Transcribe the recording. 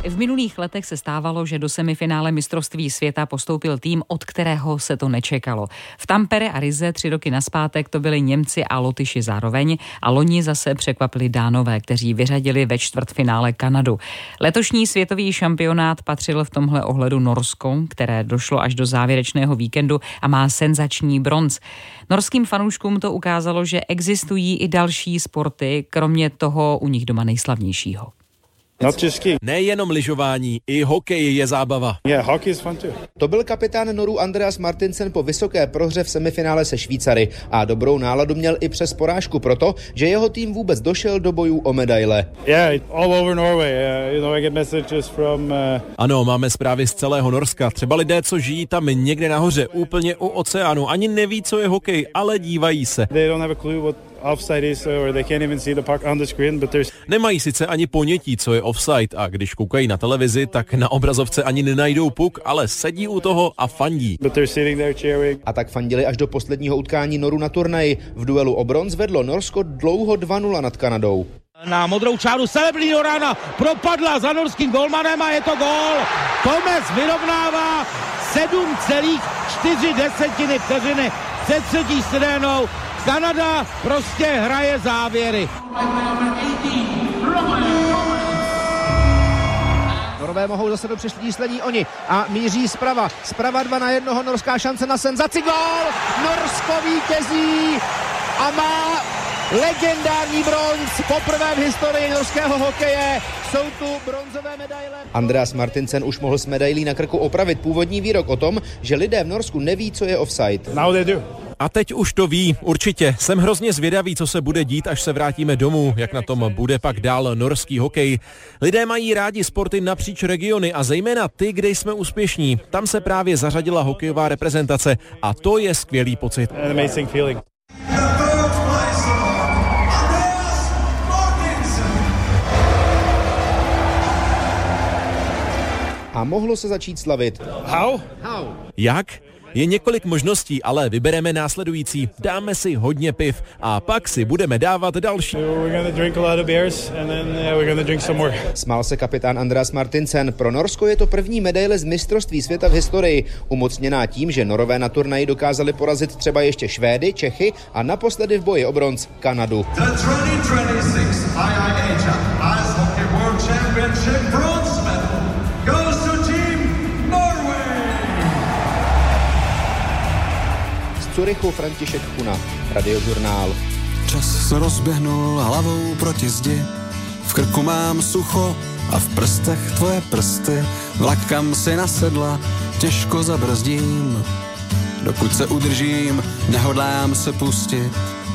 V minulých letech se stávalo, že do semifinále mistrovství světa postoupil tým, od kterého se to nečekalo. V Tampere a Rize 3 roky nazpátek to byli Němci a Lotyši zároveň a loni zase překvapili Dánové, kteří vyřadili ve čtvrtfinále Kanadu. Letošní světový šampionát patřil v tomhle ohledu Norsko, které došlo až do závěrečného víkendu a má senzační bronz. Norským fanouškům to ukázalo, že existují i další sporty, kromě toho u nich doma nejslavnějšího. Nejenom lyžování, i hokej je zábava. To byl kapitán Norů Andreas Martinsen po vysoké prohře v semifinále se Švýcary a dobrou náladu měl i přes porážku proto, že jeho tým vůbec došel do bojů o medaile. Ano, máme zprávy z celého Norska. Třeba lidé, co žijí tam někde nahoře, úplně u oceánu, ani neví, co je hokej, ale dívají se. Nemají sice ani ponětí, co je offside, a když koukají na televizi, tak na obrazovce ani nenajdou puk, ale sedí u toho a fandí. A tak fandili až do posledního utkání Norů na turnaji. V duelu o bronz vedlo Norsko dlouho 2-0 nad Kanadou. Na modrou čáru Celebrino rána propadla za norským golmanem a je to gól. Tomes vyrovnává 7,4 vteřiny před třetí sirénou. Kanada prostě hraje závěry. Norové mohou zase do přešlí slení oni a míří zprava. Zprava 2-1, norská šance na senzaci. Gól! Norsko vítězí a má legendární bronz. Poprvé v historii norského hokeje jsou tu bronzové medaile. Andreas Martinsen už mohl s medailí na krku opravit původní výrok o tom, že lidé v Norsku neví, co je offside. Now they do. A teď už to ví, určitě. Jsem hrozně zvědavý, co se bude dít, až se vrátíme domů, jak na tom bude pak dál norský hokej. Lidé mají rádi sporty napříč regiony a zejména ty, kde jsme úspěšní. Tam se právě zařadila hokejová reprezentace a to je skvělý pocit. Amazing feeling. A mohlo se začít slavit. How? Jak? Je několik možností, ale vybereme následující. Dáme si hodně piv a pak si budeme dávat další. Smál se kapitán Andreas Martinsen. Pro Norsko je to první medaile z mistrovství světa v historii, umocněná tím, že Norové na turnaji dokázali porazit třeba ještě Švédy, Čechy a naposledy v boji o bronz Kanadu. The 2026 IIHF Ice Hockey World Championship bronze medal goes to Team Norway. Z Curychu František Kuna, Radiožurnál. Čas se rozběhnul hlavou proti zdi, v krku mám sucho a v prstech tvoje prsty. Vlak, kam si nasedla, těžko zabrzdím. Dokud se udržím, nehodlám se pustit.